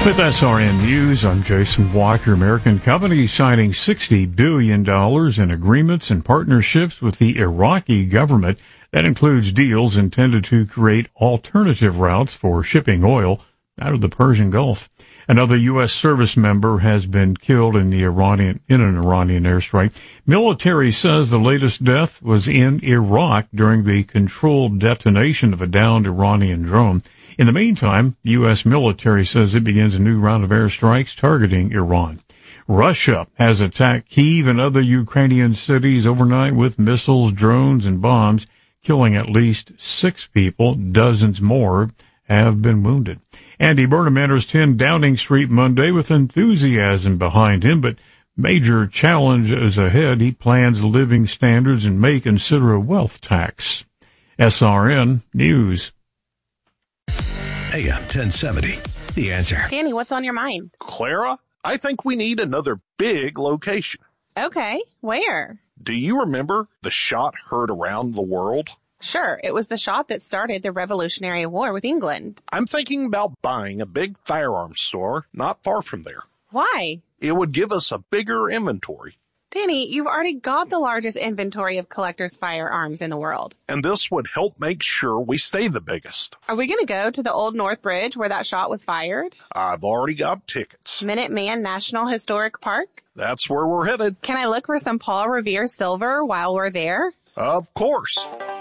With SRN News, I'm Jason Walker. American companies signing $60 billion in agreements and partnerships with the Iraqi government. That includes deals intended to create alternative routes for shipping oil out of the Persian Gulf. Another U.S. service member has been killed in an Iranian airstrike. Military says the latest death was in Iraq during the controlled detonation of a downed Iranian drone. In the meantime, the U.S. military says it begins a new round of airstrikes targeting Iran. Russia has attacked Kyiv and other Ukrainian cities overnight with missiles, drones, and bombs, killing at least 6 people. Dozens more have been wounded. Andy Burnham enters 10 Downing Street Monday with enthusiasm behind him, but major challenges ahead. He plans living standards and may consider a wealth tax. SRN News. AM 1070. The Answer. Danny, what's on your mind? Clara, I think we need another big location. Okay, where? Do you remember the shot heard around the world? Sure, it was the shot that started the Revolutionary War with England. I'm thinking about buying a big firearms store not far from there. Why? It would give us a bigger inventory. Danny, you've already got the largest inventory of collectors' firearms in the world. And this would help make sure we stay the biggest. Are we going to go to the Old North Bridge where that shot was fired? I've already got tickets. Minuteman National Historic Park? That's where we're headed. Can I look for some Paul Revere silver while we're there? Of course.